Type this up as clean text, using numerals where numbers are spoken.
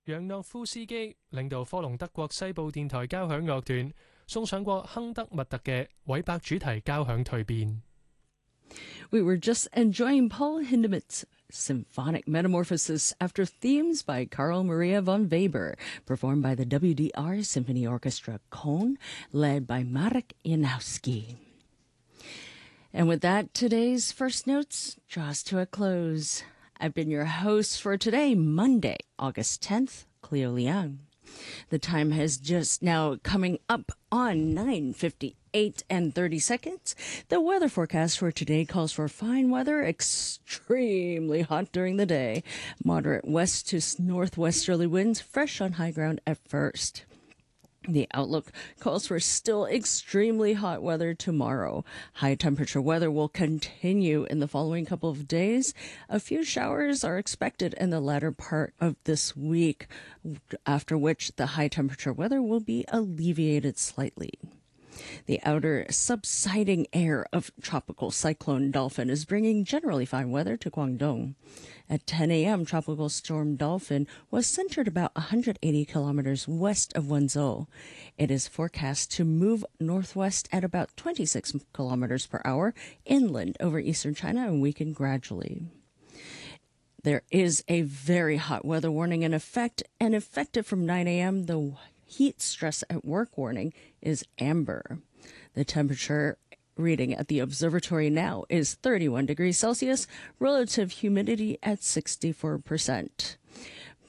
楊諾夫斯基領導科隆德國西部電台交響樂團送上過亨德密特嘅韋伯主題交響蛻變。 We were just enjoying Paul Hindemith's Symphonic Metamorphosis after themes by Carl Maria von Weber, performed by the WDR Symphony Orchestra Köln, led by Marek Janowski. And with that, today's First Notes draws to a close. I've been your host for today, Monday, August 10th, Cleo Liang. The time has just now coming up on 9:58 and 30 seconds. The weather forecast for today calls for fine weather, extremely hot during the day, moderate west to northwesterly winds, fresh on high ground at first. The outlook calls for still extremely hot weather tomorrow. High temperature weather will continue in the following couple of days. A few showers are expected in the latter part of this week, after which the high temperature weather will be alleviated slightly. The outer subsiding air of Tropical Cyclone Dolphin is bringing generally fine weather to Guangdong. At 10 a.m., Tropical Storm Dolphin was centered about 180 kilometers west of Wenzhou. It is forecast to move northwest at about 26 kilometers per hour inland over eastern China and weaken gradually. There is a very hot weather warning in effect, and effective from 9 a.m., the heat stress at work warning is amber. The temperature reading at the observatory now is 31 degrees Celsius, relative humidity at 64%.